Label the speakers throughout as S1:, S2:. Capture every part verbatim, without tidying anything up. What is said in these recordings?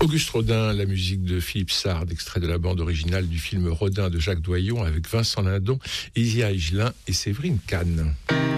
S1: Auguste Rodin, la musique de Philippe Sard, extrait de la bande originale du film Rodin de Jacques Doyon avec Vincent Lindon, Isia Higelin et Séverine Kahn.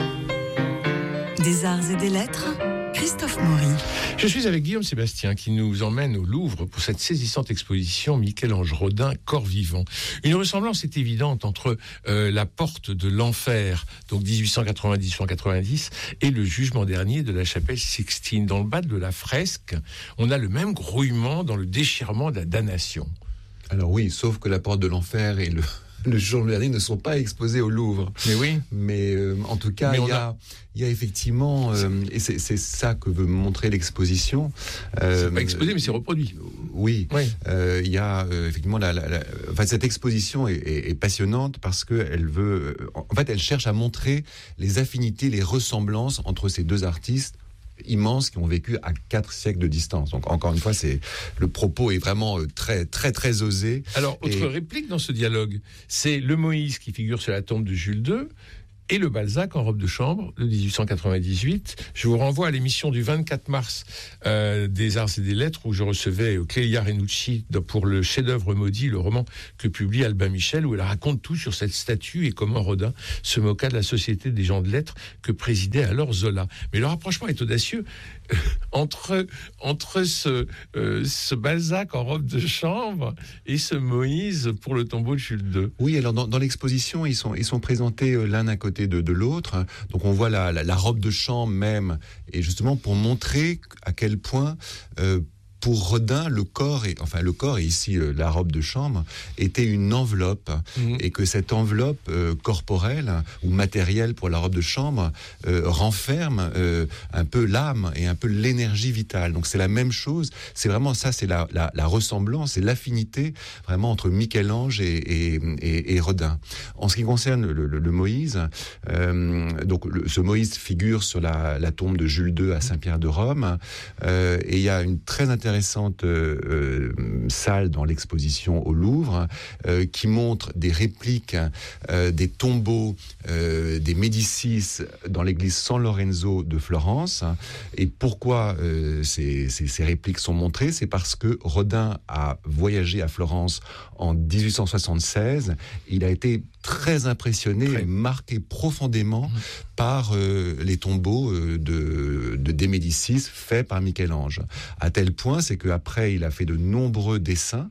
S2: Des arts et des lettres, Christophe Maury.
S1: Je suis avec Guillaume Sébastien qui nous emmène au Louvre pour cette saisissante exposition Michel-Ange Rodin, Corps vivant. Une ressemblance est évidente entre euh, la porte de l'enfer, donc dix-huit cent quatre-vingt-dix cent quatre-vingt-dix, et le jugement dernier de la chapelle Sixtine. Dans le bas de la fresque, on a le même grouillement dans le déchirement de la damnation.
S3: Alors oui, sauf que la porte de l'enfer et le... le jugement dernier ne sont pas exposés au Louvre.
S1: Mais oui.
S3: Mais euh, en tout cas, il y a, a... y a effectivement, euh, et c'est, c'est ça que veut montrer l'exposition.
S1: Euh, c'est pas exposé, mais c'est reproduit.
S3: Oui.
S1: oui.
S3: Euh, il y a euh, effectivement la, la, la, enfin, cette exposition est, est, est passionnante parce que elle veut, en fait, elle cherche à montrer les affinités, les ressemblances entre ces deux artistes immenses qui ont vécu à quatre siècles de distance. Donc encore une fois, c'est le propos est vraiment très très très osé.
S1: Alors autre
S3: et...
S1: réplique dans ce dialogue, c'est le Moïse qui figure sur la tombe de Jules deux et le Balzac en robe de chambre de dix-huit cent quatre-vingt-dix-huit. Je vous renvoie à l'émission du vingt-quatre mars euh, des Arts et des Lettres où je recevais Clélia Renucci pour le chef-d'œuvre maudit, le roman que publie Albin Michel, où elle raconte tout sur cette statue et comment Rodin se moqua de la société des gens de lettres que présidait alors Zola. Mais le rapprochement est audacieux euh, entre entre ce euh, ce Balzac en robe de chambre et ce Moïse pour le tombeau de Jules deux.
S3: Oui, alors dans, dans l'exposition, ils sont ils sont présentés euh, l'un à côté De, de l'autre. Donc on voit la, la, la robe de chambre même, et justement pour montrer à quel point euh, pour Rodin, le corps, est, enfin le corps, et ici euh, la robe de chambre, était une enveloppe, mmh. et que cette enveloppe euh, corporelle ou matérielle pour la robe de chambre euh, renferme euh, un peu l'âme et un peu l'énergie vitale. Donc c'est la même chose. C'est vraiment ça, c'est la, la, la ressemblance, c'est l'affinité vraiment entre Michel-Ange et, et, et, et Rodin. En ce qui concerne le, le, le Moïse, euh, donc le, ce Moïse figure sur la, la tombe de Jules deux à Saint-Pierre de Rome, euh, et il y a une très intéressante intéressante euh, euh, salle dans l'exposition au Louvre euh, qui montre des répliques euh, des tombeaux euh, des Médicis dans l'église San Lorenzo de Florence. Et pourquoi euh, ces, ces, ces répliques sont montrées? C'est parce que Rodin a voyagé à Florence en dix-huit cent soixante-seize. Il a été très impressionné très. et marqué profondément mmh. par euh, les tombeaux euh, de, de des Médicis faits par Michel-Ange. À tel point, c'est qu'après, il a fait de nombreux dessins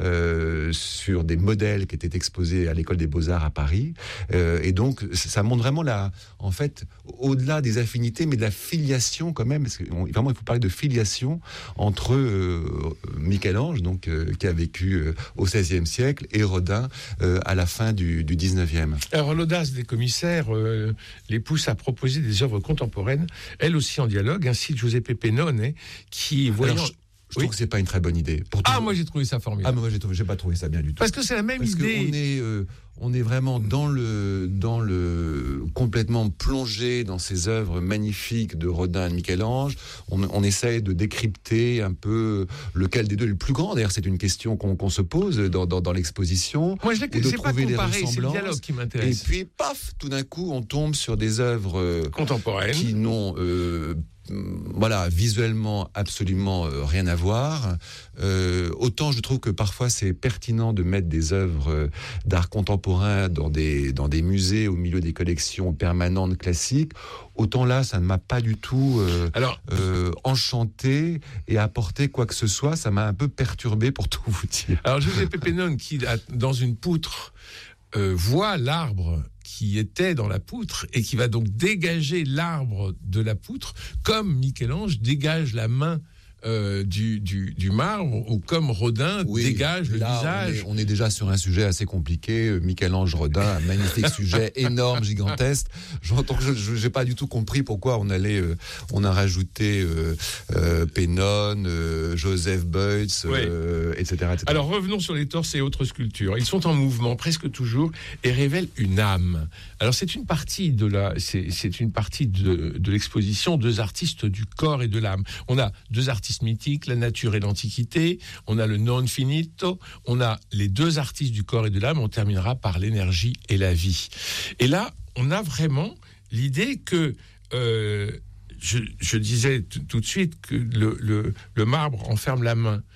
S3: euh, sur des modèles qui étaient exposés à l'école des Beaux-Arts à Paris. Euh, et donc, ça montre vraiment la, en fait, au-delà des affinités, mais de la filiation quand même. Parce que on, vraiment, il faut parler de filiation entre euh, Michel-Ange, donc euh, qui a vécu euh, au seizième siècle, et Rodin euh, à la fin du, du dix-neuvième.
S1: Alors, l'audace des commissaires euh, les pousse à proposer des œuvres contemporaines, elles aussi en dialogue. Ainsi, Giuseppe Pennone, qui, voyant...
S3: Alors, je... Je oui. trouve que c'est pas une très bonne idée.
S1: Pour ah, moi j'ai trouvé ça formidable.
S3: Ah, moi j'ai trouvé, j'ai pas trouvé ça bien du tout.
S1: Parce que c'est la même
S3: Parce
S1: idée.
S3: On est, euh, on est vraiment dans le, dans le complètement plongé dans ces œuvres magnifiques de Rodin et de Michel-Ange. On, on essaye de décrypter un peu lequel des deux est le plus grand. D'ailleurs, c'est une question qu'on, qu'on se pose dans, dans, dans l'exposition.
S1: Moi, je l'ai
S3: de
S1: c'est
S3: trouver
S1: pas comparé,
S3: les
S1: c'est le dialogue qui m'intéresse.
S3: Et puis, paf, tout d'un coup, on tombe sur des œuvres euh,
S1: contemporaines
S3: qui n'ont euh, voilà, visuellement absolument euh, rien à voir. Euh, autant je trouve que parfois c'est pertinent de mettre des œuvres euh, d'art contemporain dans des, dans des musées au milieu des collections permanentes classiques, autant là ça ne m'a pas du tout euh, Alors, euh, enchanté et apporté quoi que ce soit. Ça m'a un peu perturbé pour tout vous dire.
S1: Alors Giuseppe Pennone qui a, dans une poutre euh, voit l'arbre qui était dans la poutre et qui va donc dégager l'arbre de la poutre, comme Michel-Ange dégage la main euh, du, du, du marbre, ou comme Rodin oui, dégage le
S3: là,
S1: visage.
S3: On est, on est déjà sur un sujet assez compliqué. Michel-Ange Rodin, un magnifique sujet, énorme, gigantesque. J'entends que je n'ai pas du tout compris pourquoi on allait, euh, on a rajouté euh, euh, Pennone, euh, Joseph Beuys, euh, oui. et cetera, et cetera.
S1: Alors revenons sur les torses et autres sculptures. Ils sont en mouvement presque toujours et révèlent une âme. Alors c'est une partie de la, c'est, c'est une partie de, de l'exposition, deux artistes du corps et de l'âme. On a deux artistes mythiques, la nature et l'antiquité, on a le non finito, on a les deux artistes du corps et de l'âme, on terminera par l'énergie et la vie. Et là, on a vraiment l'idée que, euh, je, je disais t- tout de suite que le, le, le marbre enferme la main.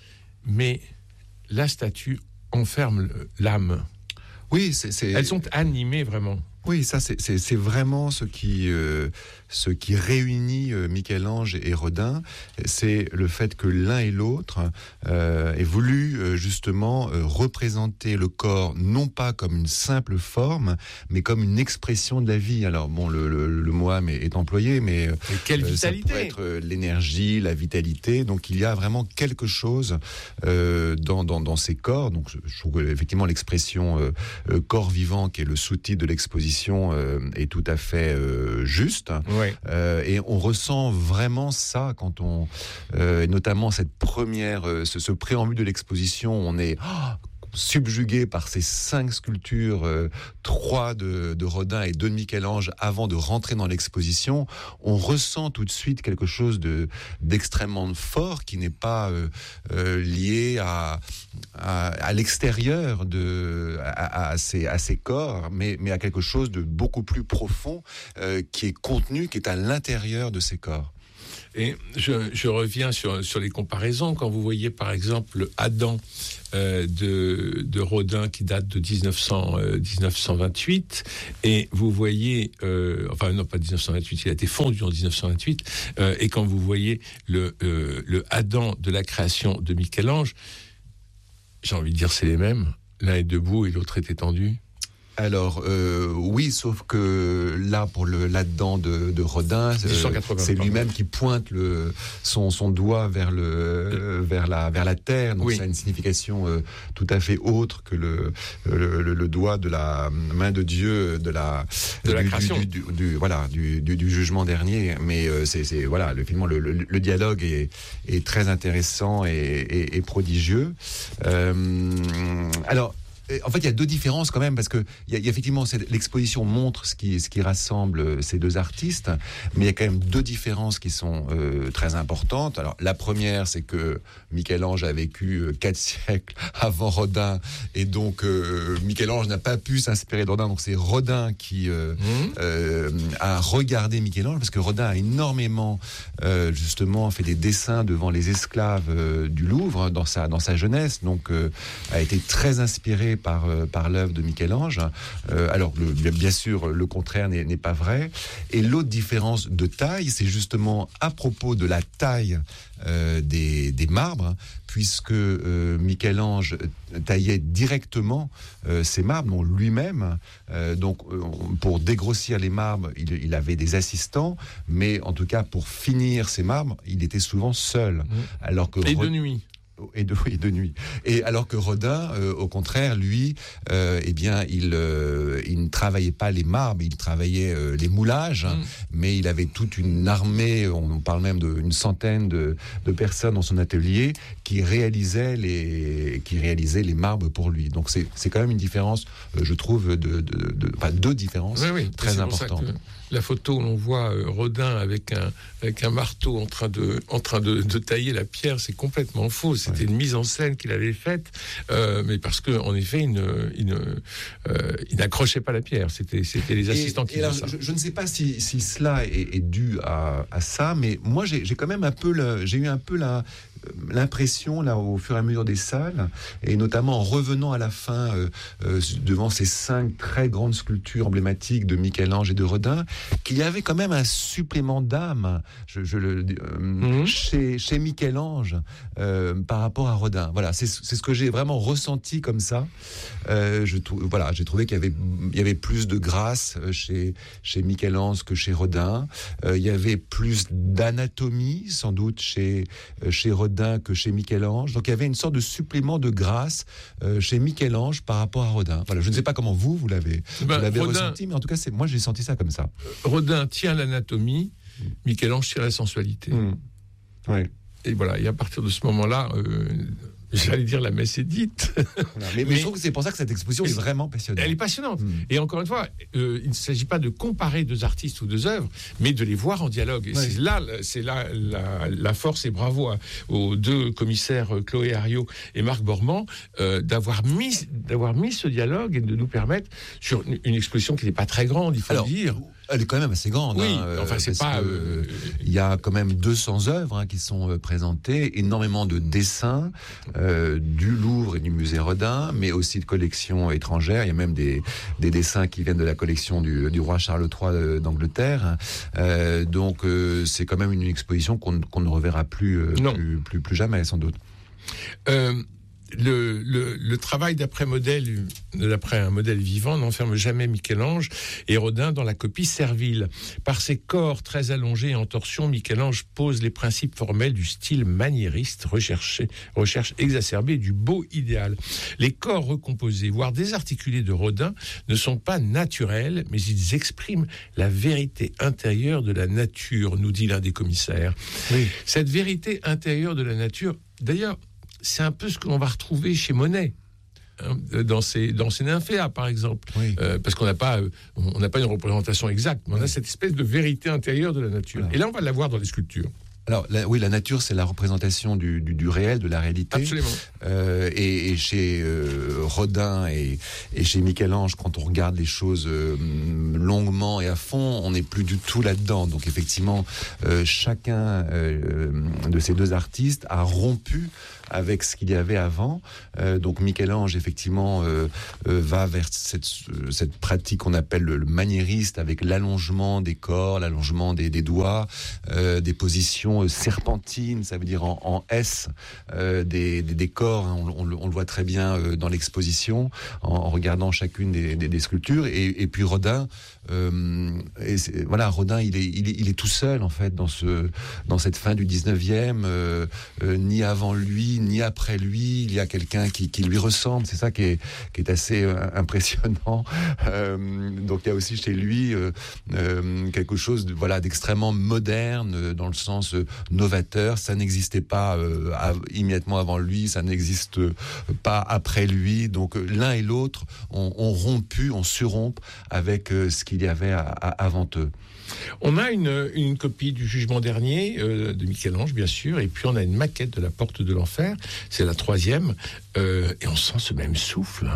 S1: mais la statue enferme l'âme.
S3: Oui, c'est, c'est...
S1: Elles sont animées vraiment.
S3: Oui, ça c'est, c'est, c'est vraiment ce qui, euh, ce qui réunit euh, Michel-Ange et Rodin, c'est le fait que l'un et l'autre euh, aient voulu euh, justement euh, représenter le corps non pas comme une simple forme, mais comme une expression de la vie. Alors bon, le, le, le mot âme est, est employé, mais,
S1: mais quelle
S3: euh,
S1: vitalité.
S3: Ça pourrait être euh, l'énergie, la vitalité. Donc il y a vraiment quelque chose euh, dans, dans, dans ces corps. Donc je trouve que, effectivement l'expression euh, euh, corps vivant, qui est le sous-titre de l'exposition, Euh, est tout à fait euh, juste.
S1: Oui.
S3: Euh, et on ressent vraiment ça quand on, euh, notamment cette première, euh, ce, ce préambule de l'exposition, on est oh, subjugué par ces cinq sculptures, euh, trois de, de Rodin et deux de Michel-Ange, avant de rentrer dans l'exposition. On ressent tout de suite quelque chose de, d'extrêmement fort, qui n'est pas euh, euh, lié à, à, à l'extérieur de, à, à, ces, à ces corps, mais, mais à quelque chose de beaucoup plus profond, euh, qui est contenu, qui est à l'intérieur de ces corps.
S1: Et je, je reviens sur, sur les comparaisons. Quand vous voyez par exemple Adam euh, de, de Rodin, qui date de dix-neuf cents, euh, dix-neuf cent vingt-huit, et vous voyez, euh, enfin non pas dix-neuf cent vingt-huit, il a été fondu en dix-neuf cent vingt-huit, euh, et quand vous voyez le, euh, le Adam de la création de Michel-Ange, j'ai envie de dire c'est les mêmes. L'un est debout et l'autre est étendu.
S3: Alors euh, oui, sauf que là, pour le là-dedans de, de Rodin, euh, c'est lui-même qui pointe le, son, son doigt vers le euh, vers la vers la terre. Donc oui. Ça a une signification euh, tout à fait autre que le le, le le doigt de la main de Dieu de la
S1: de
S3: du,
S1: la création.
S3: Du, du, du, du, voilà du, du, du jugement dernier. Mais euh, c'est, c'est voilà le finalement le, le, le dialogue est est très intéressant et, et, et prodigieux. Euh, alors. En fait, il y a deux différences quand même, parce que il y a, il y a effectivement l'exposition montre ce qui ce qui rassemble ces deux artistes, mais il y a quand même deux différences qui sont euh, très importantes. Alors la première, c'est que Michel-Ange a vécu euh, quatre siècles avant Rodin, et donc euh, Michel-Ange n'a pas pu s'inspirer de Rodin. Donc c'est Rodin qui euh, mmh. euh, a regardé Michel-Ange, parce que Rodin a énormément euh, justement fait des dessins devant les esclaves euh, du Louvre dans sa dans sa jeunesse, donc euh, a été très inspiré par, euh, par l'œuvre de Michel-Ange. Euh, alors, le, bien sûr, le contraire n'est, n'est pas vrai. Et l'autre différence de taille, c'est justement à propos de la taille euh, des, des marbres, puisque euh, Michel-Ange taillait directement euh, ces marbres, non, lui-même. Euh, donc, euh, pour dégrossir les marbres, il, il avait des assistants, mais en tout cas, pour finir ces marbres, il était souvent seul. Mmh. Alors que
S1: Et de nuit.
S3: Et de, et de nuit. Et alors que Rodin, euh, au contraire, lui, euh, eh bien, il, euh, il ne travaillait pas les marbres, il travaillait euh, les moulages, mmh. mais il avait toute une armée, on parle même d'une centaine de, de personnes dans son atelier qui réalisaient les, qui réalisaient les marbres pour lui. Donc c'est, c'est quand même une différence, euh, je trouve, de, de, de, enfin, deux différences oui, oui. très importantes.
S1: La photo où l'on voit euh, Rodin avec un, avec un marteau en train, de, en train de, de tailler la pierre, c'est complètement faux. C'était ouais. une mise en scène qu'il avait faite, euh, mais parce qu'en effet, il, ne, il, ne, euh, il n'accrochait pas la pierre. C'était, c'était les assistants et, qui faisaient ça.
S3: Je, je ne sais pas si, si cela est, est dû à, à ça, mais moi, j'ai, j'ai quand même un peu, le, j'ai eu un peu la... l'impression, là, au fur et à mesure des salles, et notamment en revenant à la fin euh, euh, devant ces cinq très grandes sculptures emblématiques de Michel-Ange et de Rodin, qu'il y avait quand même un supplément d'âme je, je le, euh, mmh. chez, chez Michel-Ange euh, par rapport à Rodin. Voilà, c'est, c'est ce que j'ai vraiment ressenti comme ça. Euh, je, voilà, j'ai trouvé qu'il y avait, il y avait plus de grâce chez, chez Michel-Ange que chez Rodin. Euh, il y avait plus d'anatomie, sans doute, chez, chez Rodin que chez Michel-Ange. Donc il y avait une sorte de supplément de grâce euh, chez Michel-Ange par rapport à Rodin. Voilà, je ne sais pas comment vous, vous l'avez, ben, vous l'avez Rodin, ressenti, mais en tout cas, c'est, moi, j'ai senti ça comme ça.
S1: Rodin tient l'anatomie, mmh. Michel-Ange tient la sensualité.
S3: Mmh. Ouais.
S1: Et voilà, et à partir de ce moment-là, euh, j'allais dire la messe est dite.
S3: Voilà. Mais, mais, mais je trouve que c'est pour ça que cette exposition est vraiment passionnante.
S1: Elle est passionnante. Mmh. Et encore une fois, euh, il ne s'agit pas de comparer deux artistes ou deux œuvres, mais de les voir en dialogue. Et ouais. c'est là, c'est là la, la force, et bravo à, aux deux commissaires, Chloé Hariot et Marc Bormand, euh, d'avoir mis, d'avoir mis ce dialogue et de nous permettre, sur une, une exposition qui n'est pas très grande, il faut
S3: Alors,
S1: le dire.
S3: Elle est quand même assez grande.
S1: Oui,
S3: hein,
S1: enfin, c'est pas.
S3: que,
S1: Euh...
S3: Il y a quand même deux cents œuvres hein, qui sont euh, présentées, énormément de dessins euh, du Louvre et du musée Rodin, mais aussi de collections étrangères. Il y a même des, des dessins qui viennent de la collection du, du roi Charles trois euh, d'Angleterre. Euh, donc, euh, c'est quand même une exposition qu'on, qu'on ne reverra plus, euh, plus, plus, plus jamais, sans doute.
S1: Euh... Le, le, le travail d'après modèle, d'après un modèle vivant, n'enferme jamais Michel-Ange et Rodin dans la copie servile. Par ses corps très allongés et en torsion, Michel-Ange pose les principes formels du style maniériste, recherché, recherche exacerbée du beau idéal. Les corps recomposés, voire désarticulés de Rodin, ne sont pas naturels, mais ils expriment la vérité intérieure de la nature, nous dit l'un des commissaires.
S3: Oui.
S1: Cette vérité intérieure de la nature, d'ailleurs, c'est un peu ce que l'on va retrouver chez Monet, hein, dans ses, dans ses nymphéas, par exemple.
S3: Oui.
S1: Euh, parce qu'on n'a pas, euh, on n'a pas une représentation exacte, mais on a cette espèce de vérité intérieure de la nature. Voilà. Et là, on va la voir dans les sculptures.
S3: Alors la, oui, la nature, c'est la représentation du, du, du réel, de la réalité.
S1: Absolument.
S3: Euh, et, et chez euh, Rodin et, et chez Michel-Ange, quand on regarde les choses euh, longuement et à fond, on n'est plus du tout là-dedans. Donc effectivement, euh, chacun euh, de ces deux artistes a rompu avec ce qu'il y avait avant. Euh, donc Michel-Ange, effectivement, euh, euh, va vers cette, cette pratique qu'on appelle le, le maniériste, avec l'allongement des corps, l'allongement des, des doigts, euh, des positions serpentines, ça veut dire en, en S, euh, des, des, des corps, hein, on, on, on le voit très bien euh, dans l'exposition, en, en regardant chacune des, des, des sculptures. Et, et puis Rodin, euh, et voilà, Rodin, il est, il, est, il est tout seul, en fait, dans, ce, dans cette fin du dix-neuvième, euh, euh, ni avant lui, ni après lui, il y a quelqu'un qui, qui lui ressemble. C'est ça qui est, qui est assez euh, impressionnant. Euh, donc il y a aussi chez lui euh, euh, quelque chose de, voilà, d'extrêmement moderne, euh, dans le sens euh, novateur. Ça n'existait pas euh, à, immédiatement avant lui, ça n'existe pas après lui. Donc euh, l'un et l'autre ont, ont rompu, ont surrompu avec euh, ce qu'il y avait à, à, avant eux.
S1: On a une, une copie du Jugement dernier euh, de Michel-Ange, bien sûr, et puis on a une maquette de la Porte de l'Enfer, c'est la troisième, euh, et on sent ce même souffle.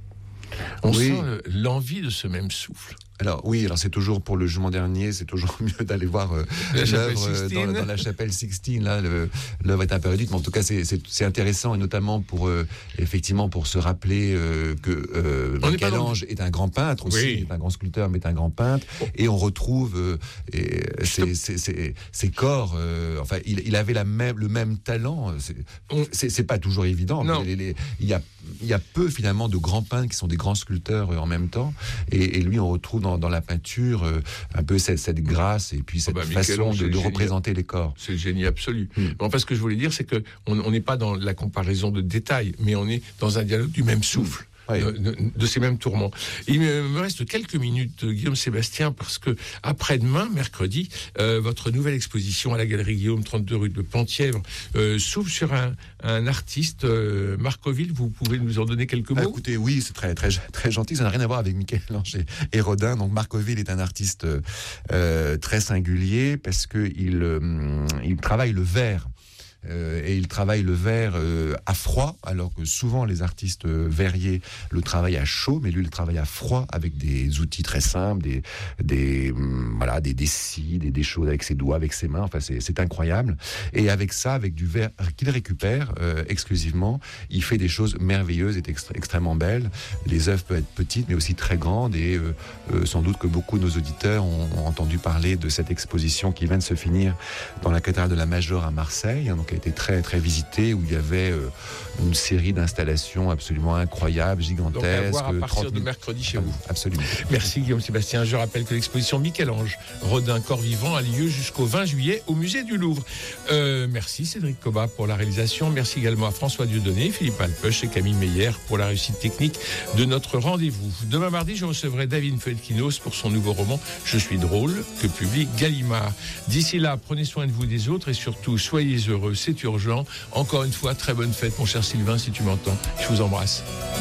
S1: On
S3: oui.
S1: sent le, l'envie de ce même souffle.
S3: Alors oui, alors c'est toujours pour le Jugement dernier, c'est toujours mieux d'aller voir euh, l'œuvre euh, dans, dans la chapelle Sixtine. Là, le, l'œuvre est un peu réduite, mais en tout cas c'est, c'est, c'est intéressant, et notamment pour euh, effectivement pour se rappeler euh, que euh, Michel-Ange est un grand peintre aussi, oui. est un grand sculpteur, mais est un grand peintre, oh. et on retrouve euh, et, ses, ses, ses, ses corps. Euh, enfin, il, il avait la même, le même talent. C'est, on... c'est, c'est pas toujours évident.
S1: Non.
S3: Les, les, il y a il y a peu finalement de grands peintres qui sont des grands sculpteurs euh, en même temps, et, et lui on retrouve dans dans la peinture, euh, un peu cette, cette grâce et puis cette oh bah, façon de, de représenter les corps.
S1: C'est le génie absolu. Mm. Bon, enfin, ce que je voulais dire, c'est que on n'est pas dans la comparaison de détails, mais on est dans un dialogue du même souffle. Mm. Oui. De, de ces mêmes tourments. Il me reste quelques minutes, Guillaume Sébastien, parce que après-demain, mercredi, euh, votre nouvelle exposition à la Galerie Guillaume, trente-deux rue de Penthièvre, euh, s'ouvre sur un, un artiste, euh, Marcoville. Vous pouvez nous en donner quelques mots?
S3: ah, Écoutez, oui, c'est très, très, très gentil. Ça n'a rien à voir avec Michel-Ange et, et Rodin. Donc Marcoville est un artiste euh, très singulier parce qu'il euh, il travaille le verre. Euh, et il travaille le verre euh, à froid, alors que souvent les artistes euh, verriers le travaillent à chaud, mais lui il travaille à froid avec des outils très simples, des des hum, voilà des des scies, des, des choses avec ses doigts, avec ses mains. Enfin c'est c'est incroyable. Et avec ça, avec du verre qu'il récupère euh, exclusivement, il fait des choses merveilleuses et extra- extrêmement belles. Les œuvres peuvent être petites, mais aussi très grandes. Et euh, euh, sans doute que beaucoup de nos auditeurs ont, ont entendu parler de cette exposition qui vient de se finir dans la cathédrale de la Major à Marseille. Donc qui a été très très visité, où il y avait euh, une série d'installations absolument incroyables, gigantesques. Donc à
S1: voir à partir de mercredi chez vous.
S3: Absolument.
S1: Merci Guillaume Sébastien. Je rappelle que l'exposition Michel-Ange, Rodin, Corps vivant a lieu jusqu'au vingt juillet au musée du Louvre. Euh, merci Cédric Cobat pour la réalisation. Merci également à François Dieudonné, Philippe Alpeuch et Camille Meyer pour la réussite technique de notre rendez-vous. Demain mardi, je recevrai David Felkinos pour son nouveau roman Je suis drôle, que publie Gallimard. D'ici là, prenez soin de vous, des autres, et surtout soyez heureux. C'est urgent. Encore une fois, très bonne fête, mon cher Sylvain, si tu m'entends. Je vous embrasse.